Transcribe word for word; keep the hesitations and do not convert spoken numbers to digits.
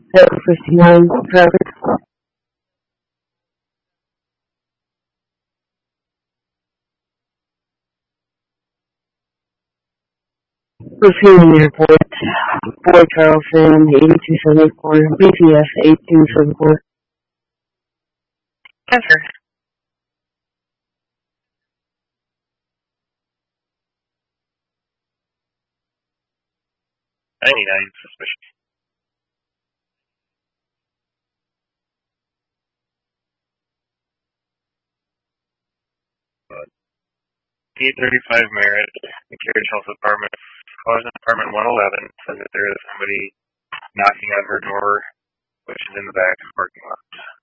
seven fifty-nine, Travis. Receiving airport. Boy Carlson, eighty-two seventy-four, B T S eighty-two seventy-four. Answer. ninety-nine, suspicious. P thirty-five Merit, the Carriage Health Department, calls in Department one eleven, says that there is somebody knocking on her door, which is in the back of the parking lot.